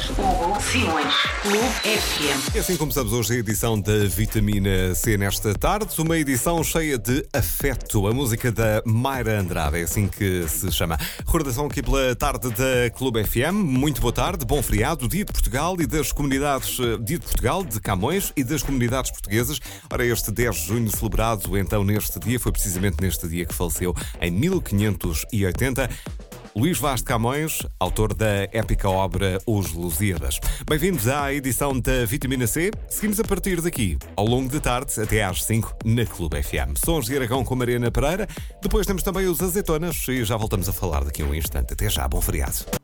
Hugo Simões, Clube FM. E assim começamos hoje a edição da Vitamina C nesta tarde, uma edição cheia de afeto. A música da Mayra Andrade, é assim que se chama. Recordação aqui pela tarde da Clube FM. Muito boa tarde, bom feriado, Dia de Portugal e das comunidades, Dia de Portugal, de Camões e das comunidades portuguesas. Ora, este 10 de junho celebrado então neste dia, foi precisamente neste dia que faleceu em 1580. Luís Vaz de Camões, autor da épica obra Os Lusíadas. Bem-vindos à edição da Vitamina C. Seguimos a partir daqui, ao longo da tarde, até às 5, na Clube FM. Sons de Aragão com Mariana Pereira. Depois temos também os Azeitonas e já voltamos a falar daqui a um instante. Até já, bom feriado.